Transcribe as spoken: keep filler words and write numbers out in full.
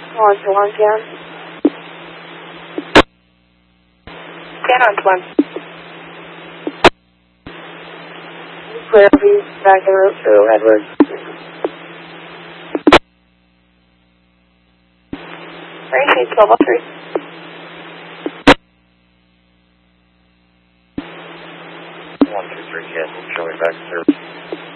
On to one, ten. ten on to one. Clear view, back to route two, Edward. Range twelve oh three. one two three, yes, showing back to service.